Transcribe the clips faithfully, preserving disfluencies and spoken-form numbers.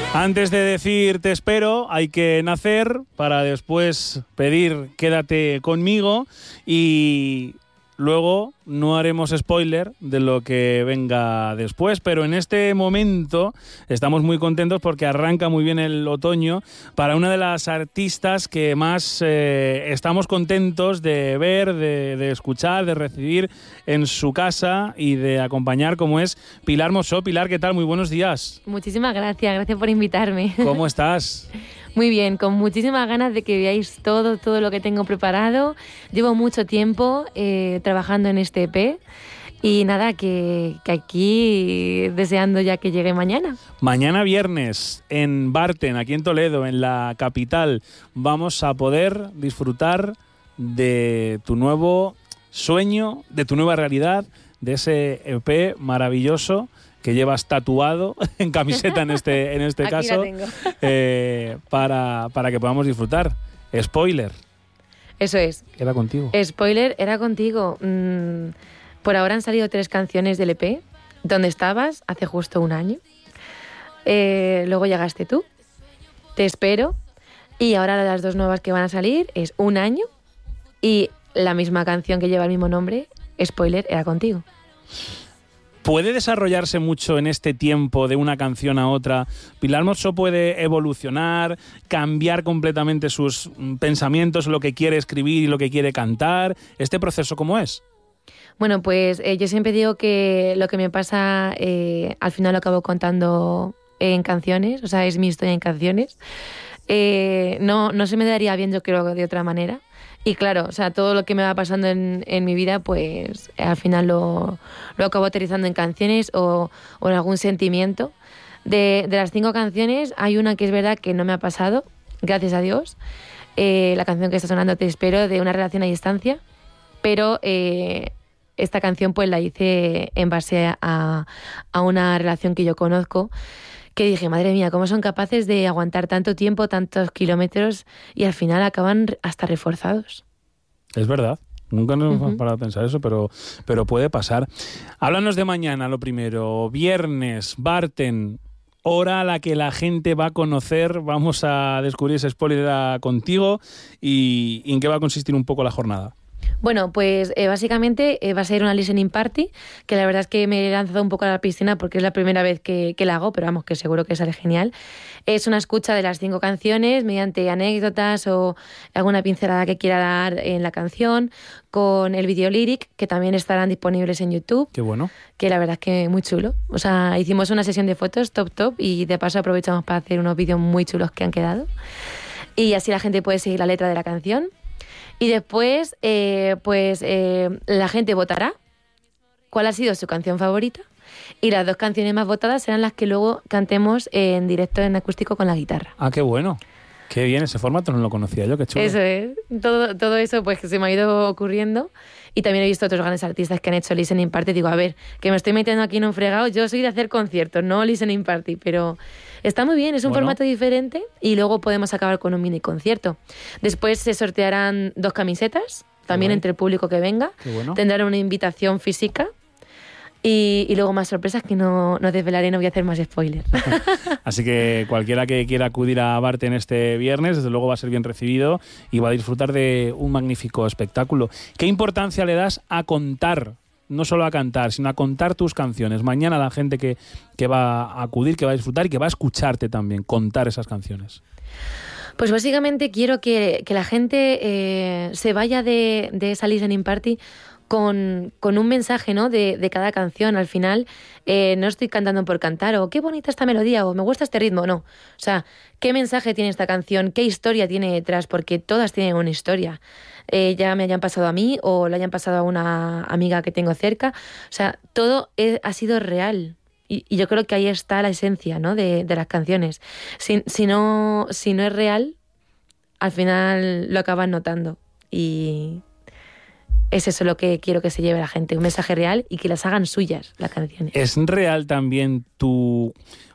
Antes de decir te espero, hay que nacer para después pedir quédate conmigo y luego no haremos spoiler de lo que venga después, pero en este momento estamos muy contentos porque arranca muy bien el otoño para una de las artistas que más eh, estamos contentos de ver, de, de escuchar, de recibir en su casa y de acompañar, como es Pilar Mossó. Pilar, ¿qué tal? Muy buenos días. Muchísimas gracias, gracias por invitarme. ¿Cómo estás? Muy bien, con muchísimas ganas de que veáis todo, todo lo que tengo preparado. Llevo mucho tiempo eh, trabajando en este E P y nada, que, que aquí deseando ya que llegue mañana. Mañana viernes en Barten, aquí en Toledo, en la capital, vamos a poder disfrutar de tu nuevo sueño, de tu nueva realidad, de ese E P maravilloso que llevas tatuado en camiseta en este, en este Aquí caso, la tengo. eh, para, para que podamos disfrutar. Spoiler. Eso es. Era contigo. Spoiler, era contigo. Mm, por ahora han salido tres canciones del E P. ¿Dónde estabas? Hace justo un año. Eh, luego llegaste tú. Te espero. Y ahora las dos nuevas que van a salir es Un año y la misma canción que lleva el mismo nombre, Spoiler, era contigo. ¿Puede desarrollarse mucho en este tiempo de una canción a otra? ¿Pilar Mossó puede evolucionar, cambiar completamente sus pensamientos, lo que quiere escribir y lo que quiere cantar? ¿Este proceso cómo es? Bueno, pues eh, yo siempre digo que lo que me pasa eh, al final lo acabo contando en canciones, o sea, es mi historia en canciones. Eh, no, no se me daría bien, yo creo, de otra manera. Y claro, o sea, todo lo que me va pasando en, en mi vida, pues al final lo, lo acabo aterrizando en canciones o, o en algún sentimiento. De, de las cinco canciones, hay una que es verdad que no me ha pasado, gracias a Dios. Eh, la canción que está sonando, Te espero, de una relación a distancia. Pero eh, esta canción pues la hice en base a, a una relación que yo conozco, que dije, madre mía, ¿cómo son capaces de aguantar tanto tiempo, tantos kilómetros y al final acaban hasta reforzados? Es verdad. Nunca nos hemos Uh-huh. parado a pensar eso, pero, pero puede pasar. Háblanos de mañana, lo primero. Viernes, Barten, hora a la que la gente va a conocer. Vamos a descubrir ese spoiler contigo y, y en qué va a consistir un poco la jornada. Bueno, pues eh, básicamente eh, va a ser una listening party, que la verdad es que me he lanzado un poco a la piscina porque es la primera vez que, que la hago, pero vamos, que seguro que sale genial. Es una escucha de las cinco canciones mediante anécdotas o alguna pincelada que quiera dar en la canción, con el video lyric, que también estarán disponibles en YouTube. Qué bueno. Que la verdad es que muy chulo. O sea, hicimos una sesión de fotos top top y de paso aprovechamos para hacer unos vídeos muy chulos que han quedado. Y así la gente puede seguir la letra de la canción. Y después, eh, pues eh, la gente votará cuál ha sido su canción favorita y las dos canciones más votadas serán las que luego cantemos en directo en acústico con la guitarra. Ah, qué bueno. Qué bien, ese formato no lo conocía yo, qué chulo. Eso es. Todo, todo eso pues que se me ha ido ocurriendo y también he visto otros grandes artistas que han hecho listening party. Digo, a ver, que me estoy metiendo aquí en un fregado. Yo soy de hacer conciertos, no listening party, pero está muy bien, es un bueno. formato diferente y luego podemos acabar con un mini concierto. Después se sortearán dos camisetas, también entre el público que venga. Qué bueno. Tendrán una invitación física. Y, y luego más sorpresas que no, no desvelaré, no voy a hacer más spoilers. Así que cualquiera que quiera acudir a Barten este viernes, desde luego va a ser bien recibido y va a disfrutar de un magnífico espectáculo. ¿Qué importancia le das a contar, no solo a cantar, sino a contar tus canciones? Mañana la gente que, que va a acudir, que va a disfrutar y que va a escucharte también, contar esas canciones. Pues básicamente quiero que, que la gente eh, se vaya de, de esa listening party Con, con un mensaje, ¿no? de, de cada canción. Al final eh, no estoy cantando por cantar o qué bonita esta melodía o me gusta este ritmo, no. O sea, ¿qué mensaje tiene esta canción? ¿Qué historia tiene detrás? Porque todas tienen una historia. Eh, ya me hayan pasado a mí o le hayan pasado a una amiga que tengo cerca. O sea, todo es, ha sido real. Y, y yo creo que ahí está la esencia, ¿no? de, de las canciones. Si, si, no, si no es real, al final lo acaban notando. Y es eso lo que quiero que se lleve la gente, un mensaje real y que las hagan suyas, las canciones. ¿Es real también tu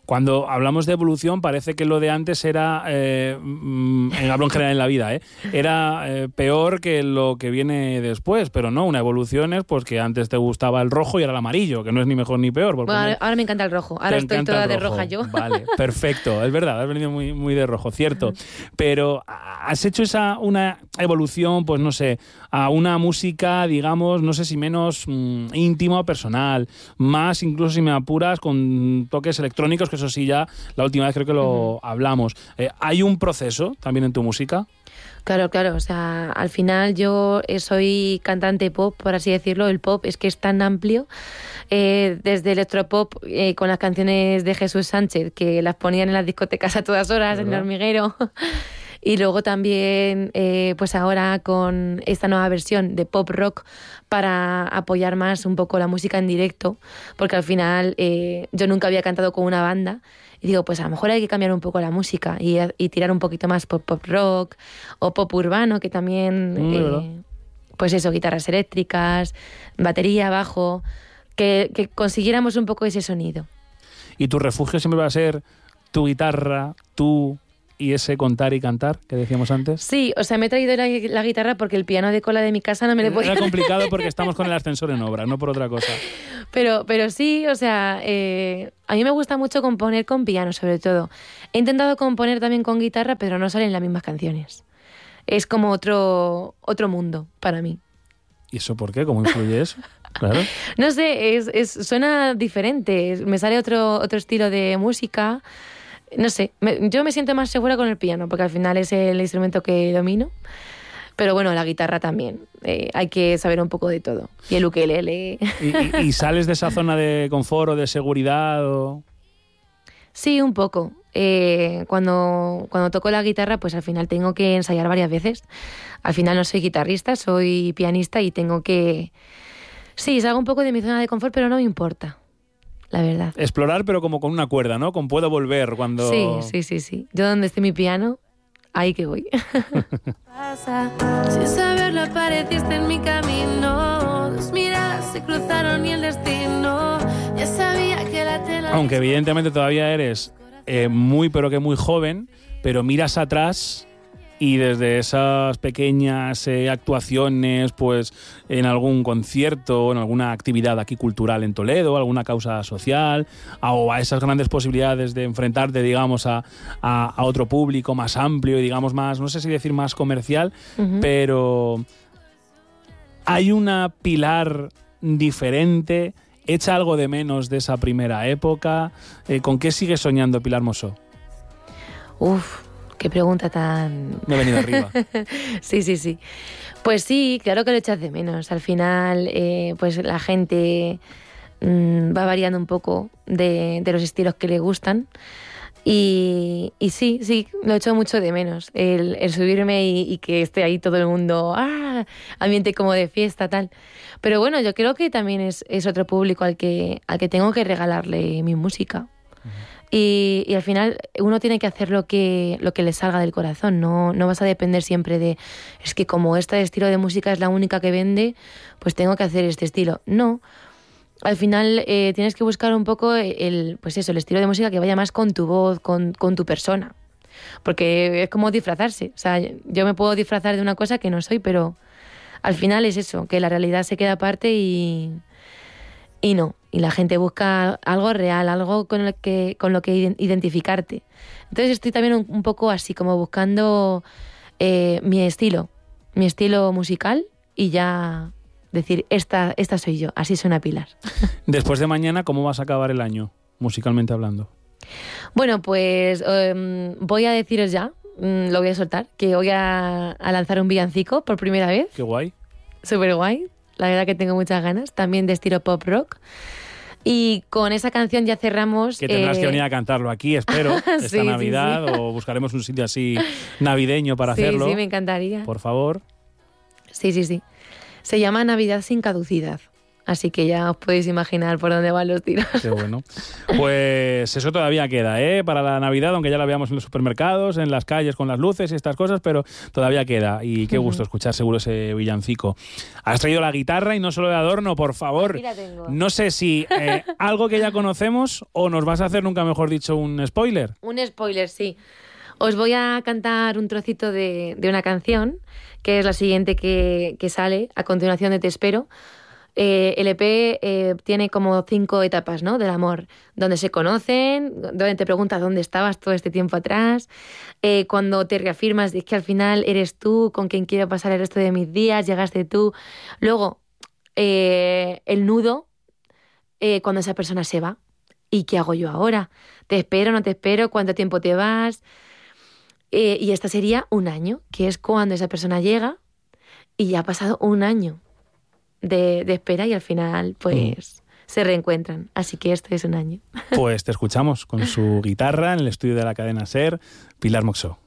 Cuando hablamos de evolución parece que lo de antes era, eh, en hablo en general en la vida, ¿eh? era eh, peor que lo que viene después, pero no, una evolución es pues que antes te gustaba el rojo y ahora el amarillo, que no es ni mejor ni peor. Bueno, ahora, ahora me encanta el rojo, ahora estoy toda de roja yo. Vale, perfecto, es verdad, has venido muy, muy de rojo, cierto, pero has hecho esa una evolución, pues no sé, a una música, digamos, no sé si menos mmm, íntima o personal, más incluso si me apuras con toques electrónicos, que eso sí ya la última vez creo que lo uh-huh. hablamos. Eh, ¿Hay un proceso también en tu música? Claro, claro, o sea, al final yo soy cantante pop, por así decirlo. El pop es que es tan amplio, eh, desde electropop eh, con las canciones de Jesús Sánchez, que las ponían en las discotecas a todas horas, ¿verdad? En el hormiguero. Y luego también, eh, pues ahora con esta nueva versión de pop rock para apoyar más un poco la música en directo, porque al final eh, yo nunca había cantado con una banda y digo, pues a lo mejor hay que cambiar un poco la música y, y tirar un poquito más por pop rock o pop urbano, que también, mm, eh, pues eso, guitarras eléctricas, batería, bajo, que, que consiguiéramos un poco ese sonido. ¿Y tu refugio siempre va a ser tu guitarra, tú y ese contar y cantar que decíamos antes? Sí, o sea, me he traído la, la guitarra porque el piano de cola de mi casa no me lo podía... Era complicado porque estamos con el ascensor en obra, no por otra cosa. Pero, pero sí, o sea, eh, a mí me gusta mucho componer con piano, sobre todo. He intentado componer también con guitarra, pero no salen las mismas canciones. Es como otro, otro mundo para mí. ¿Y eso por qué? ¿Cómo influye eso? Claro. No sé, es, es, suena diferente. Me sale otro, otro estilo de música. No sé, me, yo me siento más segura con el piano, porque al final es el instrumento que domino. Pero bueno, la guitarra también. Eh, hay que saber un poco de todo. Y el ukelele. ¿Y, y, y sales de esa zona de confort o de seguridad? O... Sí, un poco. Eh, cuando, cuando toco la guitarra, pues al final tengo que ensayar varias veces. Al final no soy guitarrista, soy pianista y tengo que... Sí, salgo un poco de mi zona de confort, pero no me importa. La verdad. Explorar, pero como con una cuerda, ¿no? Con puedo volver cuando... Sí, sí, sí, sí. Yo donde esté mi piano, ahí que voy. Sin saberlo apareciste en mi camino. Dos miradas se cruzaron y el destino. Ya sabía que la tela... Aunque evidentemente todavía eres eh, muy, pero que muy joven, pero miras atrás... Y desde esas pequeñas eh, actuaciones, pues en algún concierto, en alguna actividad aquí cultural en Toledo, alguna causa social, a, o a esas grandes posibilidades de enfrentarte, digamos, a, a, a otro público más amplio y, digamos, más, no sé si decir más comercial, uh-huh. pero hay una Pilar diferente, echa algo de menos de esa primera época. Eh, ¿Con qué sigues soñando, Pilar Mosó? Uf. Qué pregunta tan... Me he venido arriba. Sí, sí, sí. Pues sí, claro que lo echas de menos. Al final, eh, pues la gente mmm, va variando un poco de, de los estilos que le gustan. Y, y sí, sí, lo echo mucho de menos. El, el subirme y, y que esté ahí todo el mundo, ¡ah! Ambiente como de fiesta, tal. Pero bueno, yo creo que también es, es otro público al que, al que tengo que regalarle mi música. Uh-huh. Y, y al final uno tiene que hacer lo que, lo que le salga del corazón, no, no vas a depender siempre de, es que como este estilo de música es la única que vende, pues tengo que hacer este estilo. No, al final eh, tienes que buscar un poco el, pues eso, el estilo de música que vaya más con tu voz, con, con tu persona, porque es como disfrazarse. O sea, yo me puedo disfrazar de una cosa que no soy, pero al final es eso, que la realidad se queda aparte y... Y no, y la gente busca algo real, algo con lo que, con lo que identificarte. Entonces estoy también un, un poco así, como buscando eh, mi estilo, mi estilo musical y ya decir, esta, esta soy yo, así suena Pilar. Después de mañana, ¿cómo vas a acabar el año, musicalmente hablando? Bueno, pues um, voy a deciros ya, um, lo voy a soltar, que voy a, a lanzar un villancico por primera vez. Qué guay. Súper guay. La verdad que tengo muchas ganas, también de estilo pop rock. Y con esa canción ya cerramos... Que tendrás eh... que venir a cantarlo aquí, espero, esta sí, Navidad, sí, sí. O buscaremos un sitio así navideño para sí, hacerlo. Sí, me encantaría. Por favor. Sí, sí, sí. Se llama Navidad sin caducidad. Así que ya os podéis imaginar por dónde van los tiros. Qué bueno. Pues eso todavía queda, ¿eh? Para la Navidad, aunque ya la veamos en los supermercados, en las calles con las luces y estas cosas, pero todavía queda. Y qué gusto uh-huh. escuchar seguro ese villancico. Has traído la guitarra y no solo de adorno, por favor. Aquí la tengo. No sé si eh, algo que ya conocemos o nos vas a hacer, nunca mejor dicho, un spoiler. Un spoiler, sí. Os voy a cantar un trocito de, de una canción, que es la siguiente que, que sale a continuación de Te espero. Eh, el E P eh, tiene como cinco etapas, ¿no?, del amor, donde se conocen, donde te preguntas dónde estabas todo este tiempo atrás, eh, cuando te reafirmas de que al final eres tú con quien quiero pasar el resto de mis días, llegaste tú. Luego, eh, el nudo, eh, cuando esa persona se va. ¿Y qué hago yo ahora? ¿Te espero, no te espero? ¿Cuánto tiempo te vas? Eh, y esta sería un año, que es cuando esa persona llega y ya ha pasado un año de, de espera y al final pues mm. se reencuentran. Así que esto es un año. Pues te escuchamos con su guitarra en el estudio de la cadena SER, Pilar Moxó.